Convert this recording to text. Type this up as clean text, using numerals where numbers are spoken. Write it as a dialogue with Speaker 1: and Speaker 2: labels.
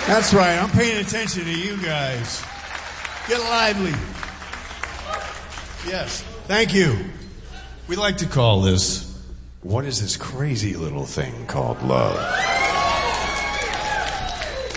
Speaker 1: That's right. I'm paying attention to you guys. Get lively. Yes. Thank you. We like to call this, what is this crazy little thing called love?